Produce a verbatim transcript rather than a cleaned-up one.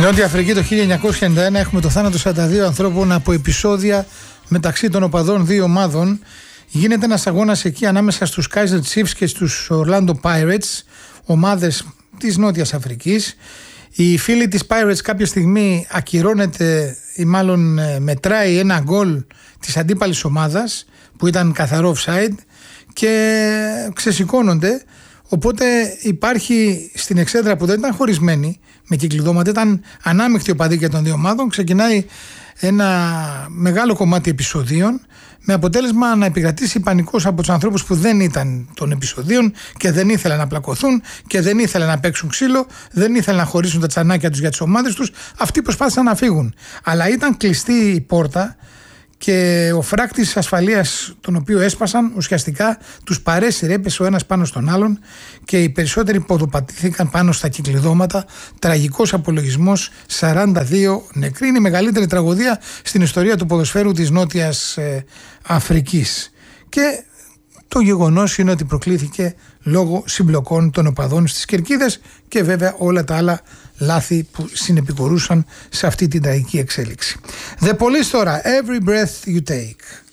Στην Νότια Αφρική το χίλια εννιακόσια ενενήντα ένα έχουμε το θάνατο σαράντα δύο ανθρώπων από επεισόδια μεταξύ των οπαδών δύο ομάδων. Γίνεται ένας αγώνας εκεί ανάμεσα στους Kaizer Chiefs και στους Orlando Pirates, ομάδες της Νότιας Αφρικής. Η φίλη της Pirates κάποια στιγμή ακυρώνεται ή μάλλον μετράει ένα γκολ της αντίπαλης ομάδας που ήταν καθαρό offside και ξεσηκώνονται. Οπότε υπάρχει στην εξέδρα που δεν ήταν χωρισμένη με κυκλειδώματα, ήταν ανάμειχτη οπαδή και των δύο ομάδων. Ξεκινάει ένα μεγάλο κομμάτι επεισοδίων με αποτέλεσμα να επικρατήσει πανικός από τους ανθρώπους που δεν ήταν των επεισοδίων και δεν ήθελαν να πλακωθούν και δεν ήθελαν να παίξουν ξύλο, δεν ήθελαν να χωρίσουν τα τσανάκια τους για τις ομάδες τους. Αυτοί προσπάθησαν να φύγουν. Αλλά ήταν κλειστή η πόρτα και ο φράκτης ασφαλείας τον οποίο έσπασαν ουσιαστικά τους παρέσυρε, έπεσε ο ένας πάνω στον άλλον και οι περισσότεροι ποδοπατήθηκαν πάνω στα κυκλειδώματα. Τραγικός απολογισμός, σαράντα δύο νεκροί. Είναι η μεγαλύτερη τραγωδία στην ιστορία του ποδοσφαίρου της Νότιας ε, Αφρικής. Και το γεγονός είναι ότι προκλήθηκε λόγω συμπλοκών των οπαδών στις κερκίδες και βέβαια όλα τα άλλα λάθη που συνεπικορούσαν σε αυτή την τραγική εξέλιξη. The Police τώρα, Every Breath You Take.